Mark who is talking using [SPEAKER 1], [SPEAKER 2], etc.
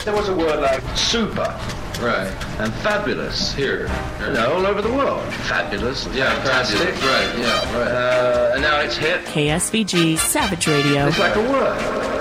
[SPEAKER 1] There was a word like super.
[SPEAKER 2] Right.
[SPEAKER 1] And fabulous.
[SPEAKER 2] Here.
[SPEAKER 1] All over the world. Fabulous. Fantastic.
[SPEAKER 2] Fabulous. Right, yeah, right.
[SPEAKER 1] And now it's hip.
[SPEAKER 3] KSVG Savage Radio.
[SPEAKER 1] It's like a word.